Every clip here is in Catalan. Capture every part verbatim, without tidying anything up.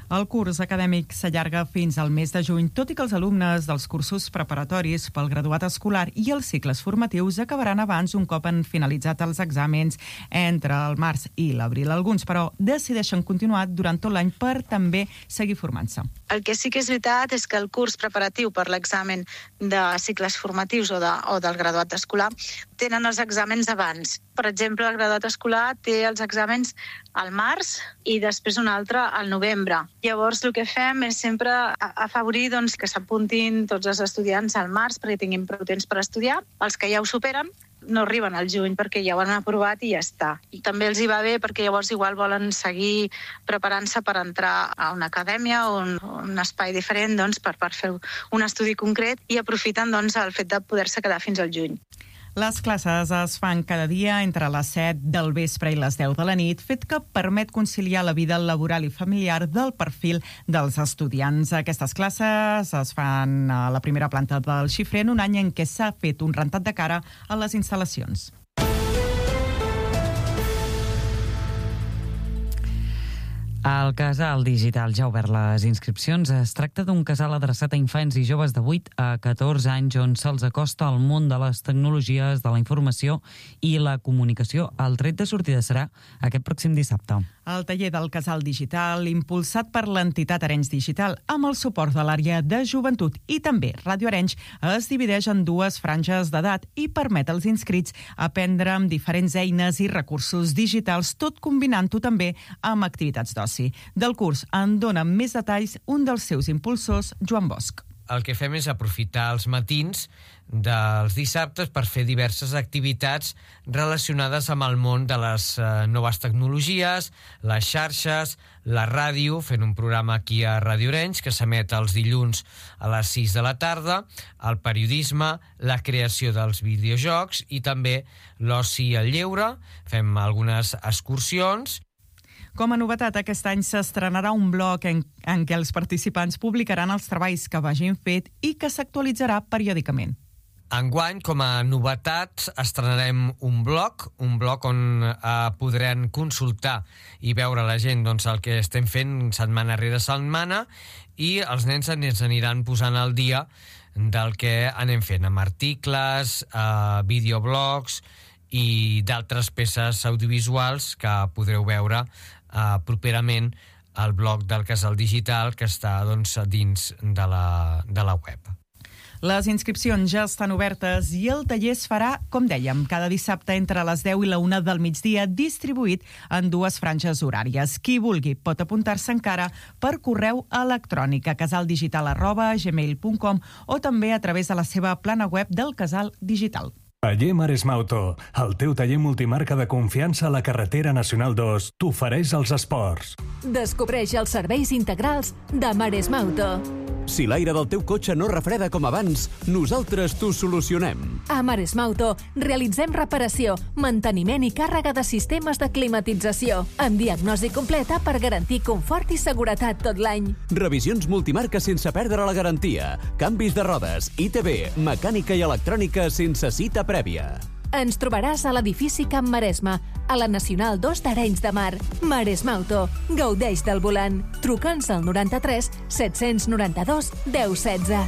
El curs acadèmic s'allarga fins al mes de juny, tot i que els alumnes dels cursos preparatoris pel graduat escolar i els cicles formatius acabaran abans un cop han finalitzat els exàmens entre el març i l'abril. Alguns, però, decideixen continuar durant tot l'any per també seguir formant-se. El que sí que és veritat és que el curs preparatiu per l'examen de cicles formatius o, de, o del graduat escolar tenen els exàmens abans. Per exemple, el graduat escolar té els exàmens al març i després un altre al novembre. Llavors, el que fem és sempre afavorir doncs, que s'apuntin tots els estudiants al març perquè tinguin prou temps per estudiar. Els que ja ho superen no arriben al juny perquè ja ho han aprovat i ja està. I també els hi va bé perquè llavors igual volen seguir preparant-se per entrar a una acadèmia o un, un espai diferent doncs, per, per fer un estudi concret i aprofiten doncs, el fet de poder-se quedar fins al juny. Les classes es fan cada dia entre les set del vespre i les deu de la nit, fet que permet conciliar la vida laboral i familiar del perfil dels estudiants. Aquestes classes es fan a la primera planta del Xifrer en un any en què s'ha fet un rentat de cara a les instal·lacions. El casal digital ja ha obert les inscripcions. Es tracta d'un casal adreçat a infants i joves de vuit a catorze anys on se'ls acosta al món de les tecnologies, de la informació i la comunicació. El tret de sortida serà aquest pròxim dissabte. El taller del casal digital, impulsat per l'entitat Arenys Digital, amb el suport de l'àrea de joventut i també Ràdio Arenys, es divideix en dues franges d'edat i permet als inscrits aprendre amb diferents eines i recursos digitals, tot combinant-ho també amb activitats d'oci. Del curs en dona més detalls un dels seus impulsors, Joan Bosch. El que fem és aprofitar els matins dels dissabtes per fer diverses activitats relacionades amb el món de les eh, noves tecnologies, les xarxes, la ràdio, fent un programa aquí a Ràdio Arenys que s'emet els dilluns a les sis de la tarda, el periodisme, la creació dels videojocs i també l'oci al lleure, fem algunes excursions. Com a novetat, aquest any s'estrenarà un blog en, en què els participants publicaran els treballs que vagin fet i que s'actualitzarà periòdicament. Enguany, com a novetat, estrenarem un blog, un blog on eh, podran consultar i veure la gent doncs, el que estem fent setmana rere setmana i els nens ens aniran posant al dia del que anem fent, amb articles, eh, videoblogs i d'altres peces audiovisuals que podreu veure Uh, properament al blog del Casal Digital que està doncs, dins de la, de la web. Les inscripcions ja estan obertes i el taller es farà, com dèiem, cada dissabte entre les deu i la una del migdia, distribuït en dues franges horàries. Qui vulgui pot apuntar-se encara per correu electrònic a casaldigital arroba gmail punt com o també a través de la seva plana web del Casal Digital. Taller Maresma Auto, el teu taller multimarca de confiança a la carretera Nacional dos, t'ofereix els esports. Descobreix els serveis integrals de Maresma Auto. Si l'aire del teu cotxe no refreda com abans, nosaltres t'ho solucionem. A Maresma Auto realitzem reparació, manteniment i càrrega de sistemes de climatització, amb diagnosi completa per garantir confort i seguretat tot l'any. Revisions multimarca sense perdre la garantia, canvis de rodes, I T B, mecànica i electrònica sense cita prèvia. Ens trobaràs a l'edifici Camp Maresme, a la Nacional dos d'Arenys de Mar. Maresma Auto. Gaudeix del volant. Truca'ns al noranta-tres set-cents noranta-dos deu setze.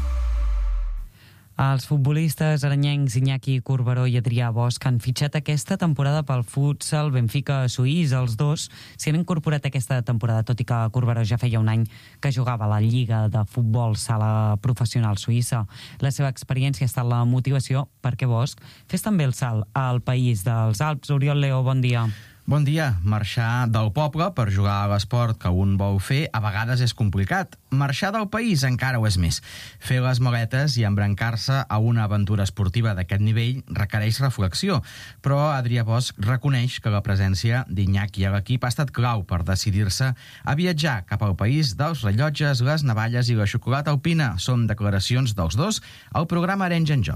Els futbolistes arenyencs Iñaki Corberó i Adrià Bosch han fitxat aquesta temporada pel futsal Benfica suís. Els dos s'hi han incorporat aquesta temporada, tot i que Corberó ja feia un any que jugava a la Lliga de Futbol Sala Professional Suïssa. La seva experiència ha estat la motivació perquè Bosch fes també el salt al país dels Alps. Oriol Leo, bon dia. Bon dia. Marxar del poble per jugar a l'esport que un vol fer a vegades és complicat. Marxar del país encara ho és més. Fer les maletes i embrancar-se a una aventura esportiva d'aquest nivell requereix reflexió, però Adrià Bosch reconeix que la presència d'Iñaki a l'equip ha estat clau per decidir-se a viatjar cap al país dels rellotges, les navalles i la xocolata alpina. Són declaracions dels dos al programa Arenys en Joc.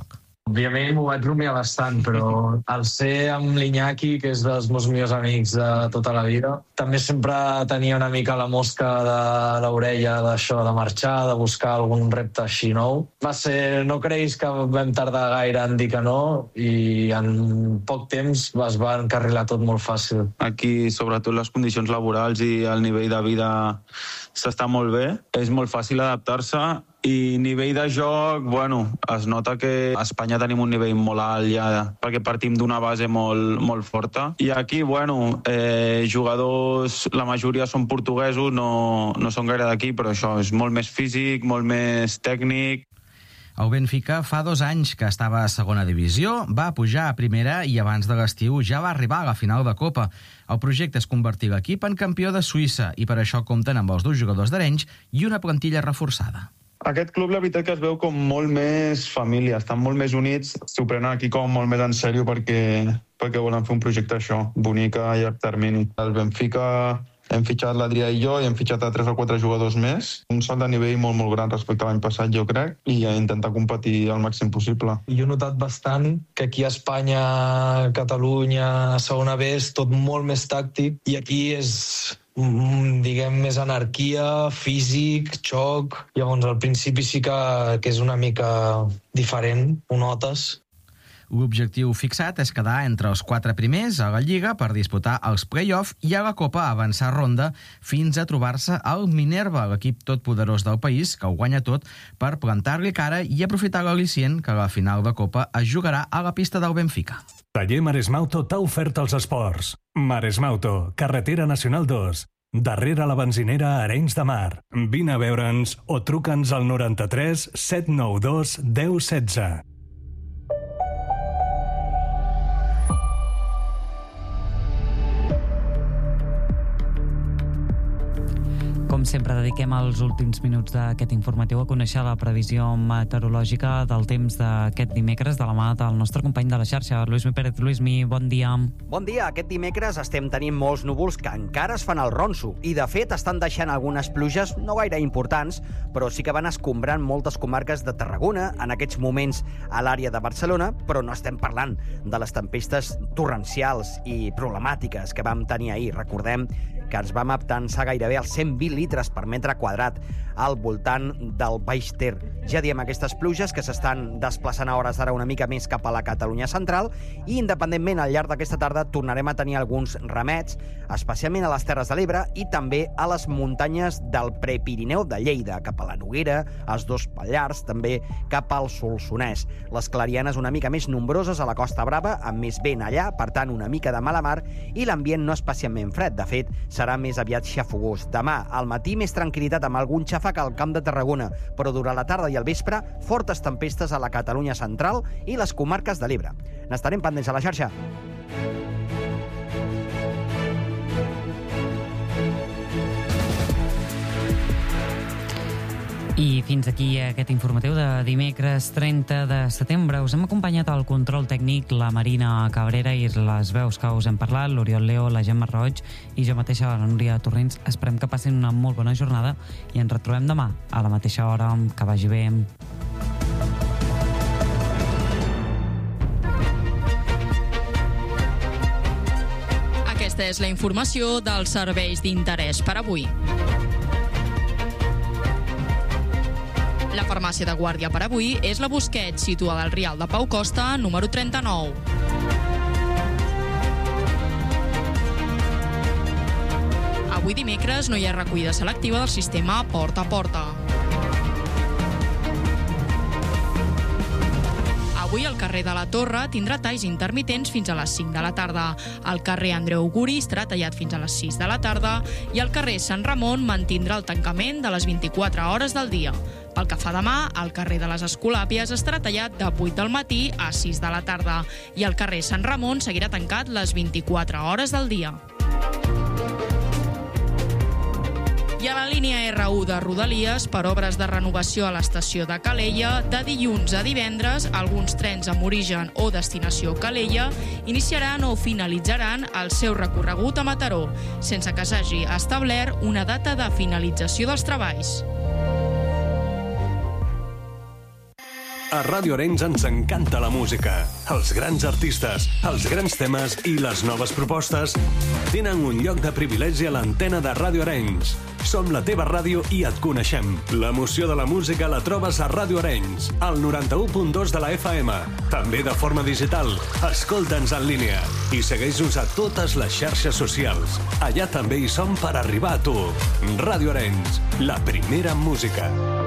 Òbviament m'ho vaig rumiar bastant, però el ser amb l'Iñaki, que és dels meus millors amics de tota la vida, també sempre tenia una mica la mosca de l'orella d'això, de marxar, de buscar algun repte així nou. Va ser, no creguis que vam tardar gaire en dir que no, i en poc temps es va encarrilar tot molt fàcil. Aquí, sobretot, les condicions laborals i el nivell de vida s'està molt bé. És molt fàcil adaptar-se. I nivell de joc, bueno, es nota que a Espanya tenim un nivell molt alt ja, perquè partim d'una base molt, molt forta. I aquí, bueno, eh, jugadors, la majoria són portuguesos, no, no són gaire d'aquí, però això és molt més físic, molt més tècnic. El Benfica fa dos anys que estava a segona divisió, va pujar a primera i abans de l'estiu ja va arribar a la final de Copa. El projecte és convertir l'equip en campió de Suïssa i per això compten amb els dos jugadors d'Arenys i una plantilla reforçada. Aquest club, la veritat que es veu com molt més família, estan molt més units, s'ho prenen aquí com molt més en sèrio perquè, perquè volen fer un projecte això, bonic a llarg termini. El Benfica hem fitxat l'Adrià i jo i hem fitxat a tres o quatre jugadors més. Un salt de nivell molt, molt gran respecte a l'any passat, jo crec, i a intentar competir al màxim possible. Jo he notat bastant que aquí a Espanya, Catalunya, a segona B és tot molt més tàctic i aquí és, diguem, més anarquia, físic, xoc. Llavors, al principi sí que, que és una mica diferent, ho notes. L'objectiu fixat és quedar entre els quatre primers a la Lliga per disputar els play-off i a la Copa avançar ronda fins a trobar-se al Minerva, l'equip totpoderós del país, que ho guanya tot, per plantar-li cara i aprofitar l'al·licient que la final de Copa es jugarà a la pista del Benfica. Taller Maresmauto t'ha ofert els esports. Maresmauto, carretera nacional dos, darrere la benzinera Arenys de Mar. Vine a veure'ns o truca'ns al noranta-tres set nou dos deu setze. Com sempre, dediquem els últims minuts d'aquest informatiu a conèixer la previsió meteorològica del temps d'aquest dimecres de la mà del nostre company de la xarxa, Luismi Pérez. Luismi, bon dia. Bon dia. Aquest dimecres estem tenint molts núvols que encara es fan el ronso i, de fet, estan deixant algunes pluges no gaire importants, però sí que van escombrant moltes comarques de Tarragona, en aquests moments a l'àrea de Barcelona, però no estem parlant de les tempestes torrencials i problemàtiques que vam tenir ahir. Recordem que ens vam aptançar gairebé als cent vint litres per metre quadrat al voltant del Baix Ter. Ja diem aquestes pluges que s'estan desplaçant a hores d'ara una mica més cap a la Catalunya central i, independentment, al llarg d'aquesta tarda tornarem a tenir alguns remets, especialment a les Terres de l'Ebre i també a les muntanyes del Prepirineu de Lleida, cap a la Noguera, als dos Pallars, també cap al Solsonès. Les clarianes una mica més nombroses a la Costa Brava, amb més vent allà, per tant, una mica de mala mar, i l'ambient no especialment fred. De fet, serà més aviat xafogós. Demà, al matí, més tranquil·litat amb algun xàfec al Camp de Tarragona, però durant la tarda i al vespre, fortes tempestes a la Catalunya central i les comarques de l'Ebre. N'estarem pendents a la xarxa. I fins aquí aquest informatiu de dimecres trenta de setembre. Us hem acompanyat al control tècnic la Marina Cabrera i les veus que us hem parlat, l'Oriol Leo, la Gemma Roig i jo mateixa, la Núria Torrents. Esperem que passin una molt bona jornada i ens retrobem demà a la mateixa hora. Que vagi bé. Aquesta és la informació dels serveis d'interès per avui. La farmàcia de guàrdia per avui és la Busquets, situada al Rial de Pau Costa, número trenta-nou. Avui dimecres no hi ha recollida selectiva del sistema porta a porta. Avui el carrer de la Torre tindrà talls intermitents fins a les cinc de la tarda. El carrer Andreu Auguri estarà tallat fins a les sis de la tarda i el carrer Sant Ramon mantindrà el tancament de les vint-i-quatre hores del dia. Pel que fa demà, el carrer de les Escolàpies estarà tallat de vuit del matí a sis de la tarda i el carrer Sant Ramon seguirà tancat les vint-i-quatre hores del dia. I a la línia erre u de Rodalies, per obres de renovació a l'estació de Calella, de dilluns a divendres, alguns trens amb origen o destinació Calella iniciaran o finalitzaran el seu recorregut a Mataró, sense que s'hagi establert una data de finalització dels treballs. A Ràdio Arenys ens encanta la música. Els grans artistes, els grans temes i les noves propostes tenen un lloc de privilegi a l'antena de Ràdio Arenys. Som la teva ràdio i et coneixem. L'emoció de la música la trobes a Ràdio Arenys, al noranta-u punt dos de la F M. També de forma digital. Escolta'ns en línia i segueix-nos a totes les xarxes socials. Allà també hi som per arribar a tu. Ràdio Arenys, la primera en música.